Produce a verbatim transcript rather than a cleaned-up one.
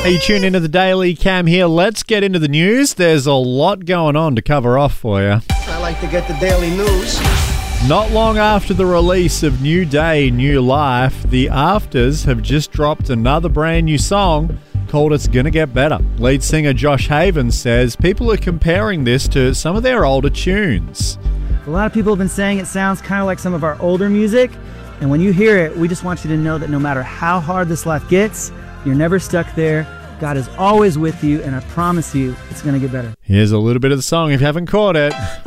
Hey, you tune into the Daily Cam here. Let's get into the news. There's a lot going on to cover off for you. I like to get the daily news. Not long after the release of New Day, New Life, the Afters have just dropped another brand new song called It's Gonna Get Better. Lead singer Josh Haven says people are comparing this to some of their older tunes. A lot of people have been saying it sounds kind of like some of our older music, and when you hear it, we just want you to know that no matter how hard this life gets, you're never stuck there. God is always with you, and I promise you, it's going to get better. Here's a little bit of the song if you haven't caught it.